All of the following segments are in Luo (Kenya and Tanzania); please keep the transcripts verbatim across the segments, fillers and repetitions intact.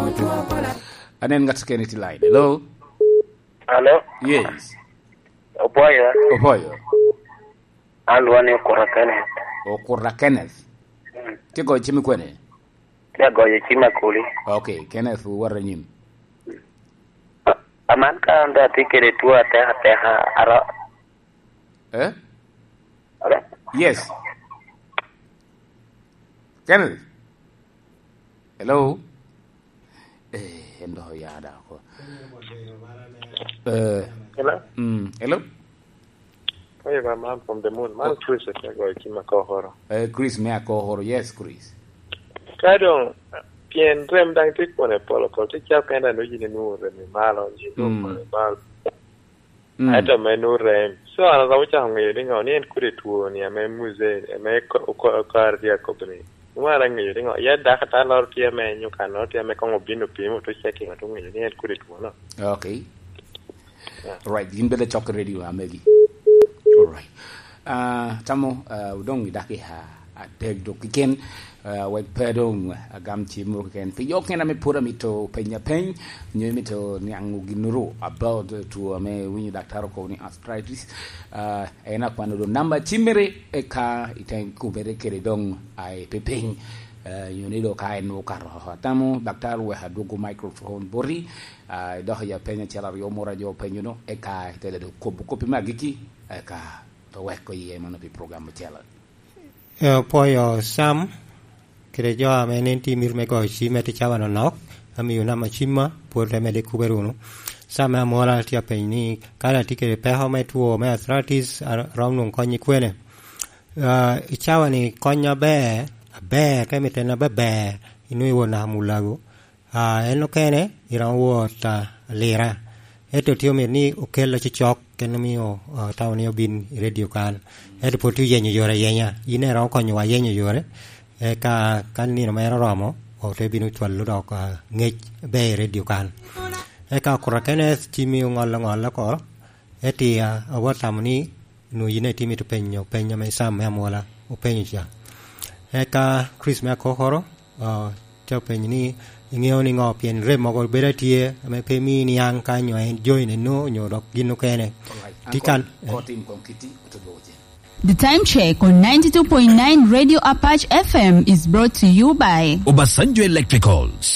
Anen gat keneti line. Hello. Hello. Yes. Opoyo. Opoyo. Alwani Okura Kenneth. Okura Kenneth. Mm. Tigo chimi kwene. Tigo chima kuli. Okay, Kenneth warra nyim. Aman ka anda tikere tu ata ata ara. Eh? Ara? Yes. Kenneth. Hello. Eh, ndo yada ko. Eh. Hello. Mm. Hello. Hey, my man from the moon. Man, Chris, I go to my cohort. Eh, Chris, me a cohort. Yes, Chris. I don't. Pien rem dang tik pone polo ko tik ya kana no yini no re mi malo ji no pole mal. I don't me no rem. So ana da ucha ngi ri ngo ni en kuri tuo ni me muze me ko ko kar dia ko ni. Wala ngi ri ngo ya da kata lor tie me nyu kana tie me ko ngobino pi mo to checking to ngi ni en kuri tuo no. Okay. Yeah. Right, yimbe le chok radio amegi. All right. Uh, tamo uh, udong idaki ha adeg do kiken uh, wek pedong agam chimo ken pi yoken ame pura mito penya pen nyo mito nyangu ginuru about to ame winyi daktaro ko ni arthritis uh, ena kwano do namba chimere eka iten kubere kere dong ai pepeng uh, yunido kai no karo tamo daktaro we hadugo microphone bori uh, do ya penya chala yo mora jo penyuno eka tele do kobu kopi magiki eka to weko ye mano pi program chala eh poi sam kire jo amene ti mir me go chi meti chawano nok ami una machima por te me de kuberuno sam amora ti apeni kala ti kire pe ho me tuo me arthritis rom non konni kwene eh ichawani konya be be ke metena be be inui wona mulago ah eno kene iran wota lera eto tio me ni okelo chichok ken mio tawni obin radio kan eto potu yenyo yore yenya ine ron konyo wa yenyo yore e ka kan ni no mero romo o te binu twallo do ka ngej be radio kan e ka kurakene timi ngol ngol ko eti a watamni no yine timi to penyo penyo me sam me mola o penyo e ka Chris me ko horo o te penyo ni ingeo ni ngo pien re mo go beratie me pe mi ni an ka nyo en join no nyo dok ginu kene tikan kotin konkiti utoboje. The time check on ninety-two point nine Radio Apache F M is brought to you by Obasanjo Electricals.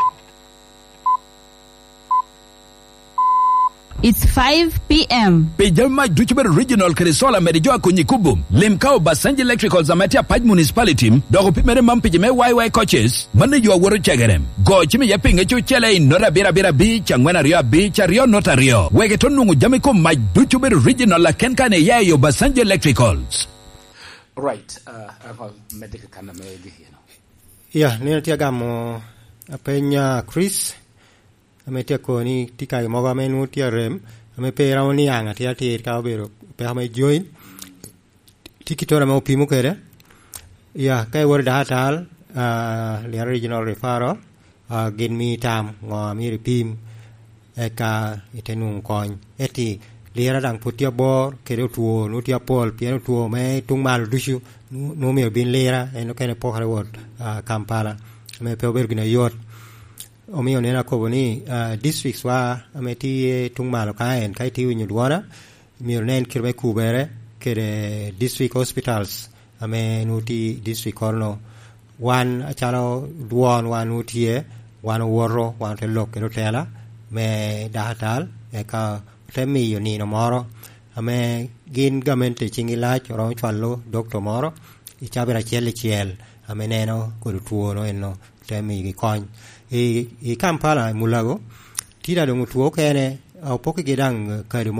It's five p.m. Pejama Duchber Regional Kresola Medijoa Kunyikubum. Limkao Obasanjo Electricals Amatia Paj Municipality. Dogo Pimere Mampijime Y Y coaches. Mane yo woro chegerem. Go chime yaping echo chele in Nora Bira Bira Beach and Wena Rio Beach Rio Nota Rio. Wegetonu Jamaico Maj Duchber Regional La Kenkane Yayo Obasanjo Electricals. Right, uh I medical kana maybe you know. Yeah, ni tia gamo apenya Chris ametia ko ni tika mo ga menu tia rem ame pe ra ni anga tia ti ka bero pe ame join tikitora mo pimu kere ya kai wor da tal uh le regional referral uh gen mi tam ngo mi pim e ka itenu kon eti le ra dang putia bor kere tuo no tia pol piano tuo me tung mal dushu no me bin lera e no kene po harwot uh, Kampala me pe obergina yot o mio nena ko boni uh, districts wa ameti tungmalo kaen kai ti winyu duara mio nen kirbe kubere kere district hospitals ame nuti district korno one achalo duon one nutie one woro one te lok ro tela me dahatal e ka temi yo ni no moro ame gin gamente chingila ro chwallo doctor moro ichabera chele chiel ame neno ko tuo no eno temi gi kon e e Kampala mulago tira do mutuo kene au poke gedang kare